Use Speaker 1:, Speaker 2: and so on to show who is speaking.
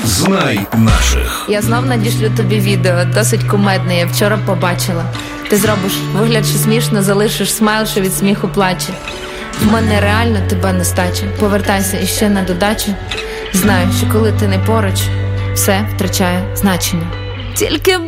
Speaker 1: Знай наших.
Speaker 2: Я знов надішлю тобі відео, досить кумедне, я вчора побачила. Ти зробиш вигляд, що смішно, залишиш смайл, що від сміху плаче. В мене реально тебе нестача. Повертайся іще на додачу. Знаю, що коли ти не поруч, все втрачає значення. Тільки